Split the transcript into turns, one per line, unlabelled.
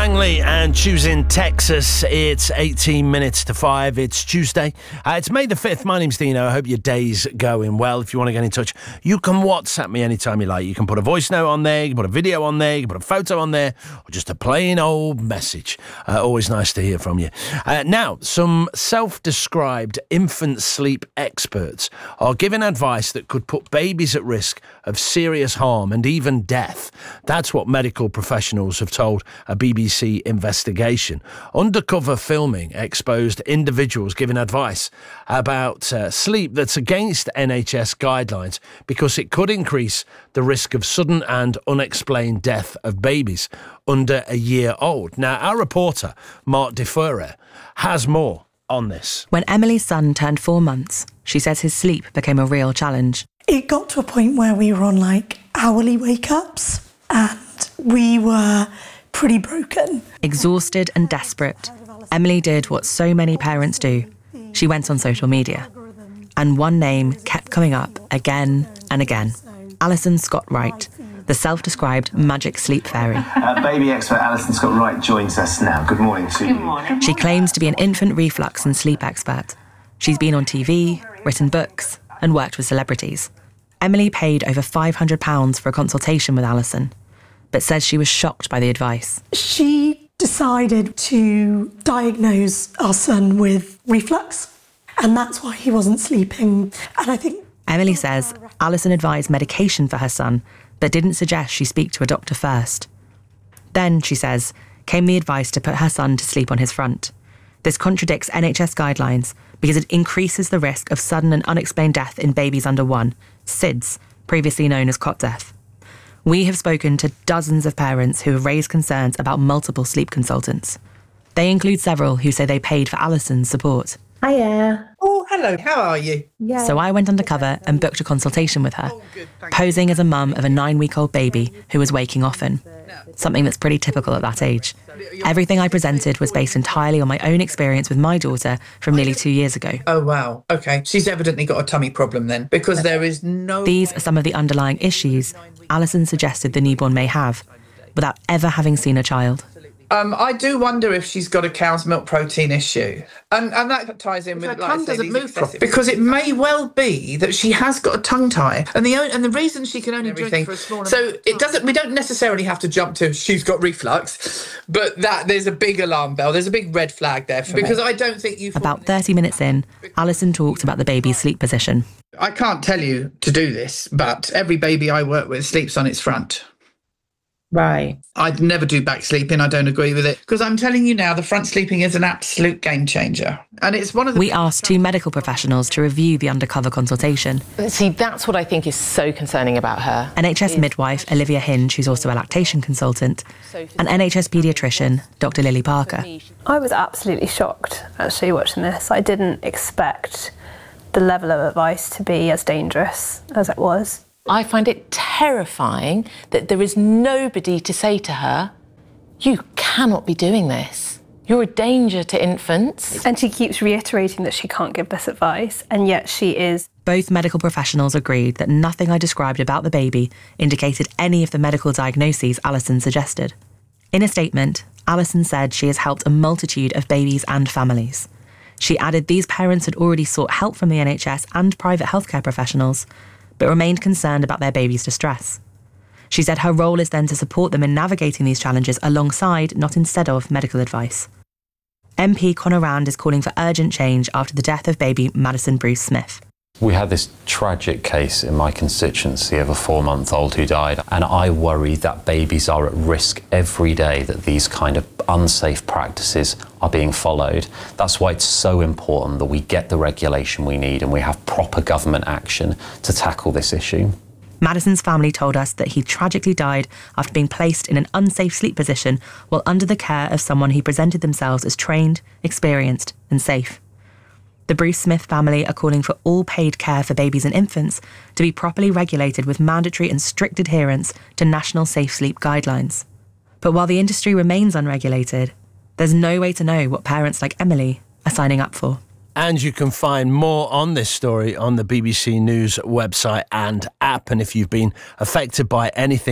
Langley and Choosing Texas. It's 18 minutes to 5. It's Tuesday. It's May the 5th. My name's Dino. I hope your day's going well. If you want to get in touch, you can WhatsApp me anytime you like. You can put a voice note on there, you can put a video on there, you can put a photo on there, or just a plain old message. Always nice to hear from you. Now, some self-described infant sleep experts are giving advice that could put babies at risk of serious harm and even death. That's what medical professionals have told a BBC investigation. Undercover filming exposed individuals giving advice about sleep that's against NHS guidelines because it could increase the risk of sudden and unexplained death of babies under a year old. Now, our reporter, Mark DeFuere, has more on this.
When Emily's son turned 4 months, she says his sleep became a real challenge.
It got to a point where we were on hourly wake-ups and we were pretty broken.
Exhausted and desperate, Emily did what so many parents do. She went on social media. And one name kept coming up again and again. Alison Scott Wright, the self-described magic sleep fairy.
Baby expert Alison Scott Wright joins us now. Good morning to you. Good morning.
She claims to be an infant reflux and sleep expert. She's been on TV, written books, and worked with celebrities. Emily paid over £500 for a consultation with Alison, but says she was shocked by the advice.
She decided to diagnose our son with reflux, and that's why he wasn't sleeping. And I think...
Emily says Alison advised medication for her son, but didn't suggest she speak to a doctor first. Then, she says, came the advice to put her son to sleep on his front. This contradicts NHS guidelines because it increases the risk of sudden and unexplained death in babies under 1, SIDS, previously known as cot death. We have spoken to dozens of parents who have raised concerns about multiple sleep consultants. They include several who say they paid for Alison's support.
Hiya.
Oh, hello. How are you?
Yeah.
So I went undercover and booked a consultation with her, posing as a mum of a 9-week-old baby who was waking often, something that's pretty typical at that age. Everything I presented was based entirely on my own experience with my daughter from nearly 2 years ago.
Oh, wow. OK. She's evidently got a tummy problem then, because there is no...
These are some of the underlying issues Alison suggested the newborn may have, without ever having seen a child.
I do wonder if she's got a cow's milk protein issue. And that ties in with... Her tongue doesn't move properly. Because it may well be that she has got a tongue tie. And the reason she can only drink for a small amount... So it doesn't... We don't necessarily have to jump to she's got reflux, but that there's a big alarm bell. There's a big red flag there for me. Because I don't think you...
About 30 minutes in, Alison talked about the baby's sleep position.
I can't tell you to do this, but every baby I work with sleeps on its front.
Right.
I'd never do back sleeping. I don't agree with it. Because I'm telling you now, the front sleeping is an absolute game changer. And it's one of the...
We asked 2 medical professionals to review the undercover consultation.
See, that's what I think is so concerning about her.
NHS midwife Olivia Hinge, who's also a lactation consultant, and NHS paediatrician Dr Lily Parker.
I was absolutely shocked, actually, watching this. I didn't expect the level of advice to be as dangerous as it was.
I find it terrifying that there is nobody to say to her, you cannot be doing this. You're a danger to infants.
And she keeps reiterating that she can't give this advice, and yet she is.
Both medical professionals agreed that nothing I described about the baby indicated any of the medical diagnoses Alison suggested. In a statement, Alison said she has helped a multitude of babies and families. She added these parents had already sought help from the NHS and private healthcare professionals, but remained concerned about their baby's distress. She said her role is then to support them in navigating these challenges alongside, not instead of, medical advice. MP Conor Rand is calling for urgent change after the death of baby Madison Bruce Smith.
We had this tragic case in my constituency of a 4-month-old who died, and I worry that babies are at risk every day that these kind of unsafe practices are being followed. That's why it's so important that we get the regulation we need and we have proper government action to tackle this issue.
Madison's family told us that he tragically died after being placed in an unsafe sleep position while under the care of someone who presented themselves as trained, experienced and safe. The Bruce Smith family are calling for all paid care for babies and infants to be properly regulated with mandatory and strict adherence to national safe sleep guidelines. But while the industry remains unregulated, there's no way to know what parents like Emily are signing up for.
And you can find more on this story on the BBC News website and app. And if you've been affected by anything